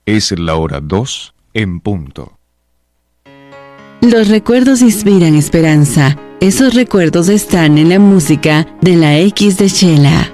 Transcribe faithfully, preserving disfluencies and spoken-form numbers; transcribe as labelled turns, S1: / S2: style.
S1: Es la hora dos en punto.
S2: Los recuerdos inspiran esperanza. Esos recuerdos están en la música de la X de Chela.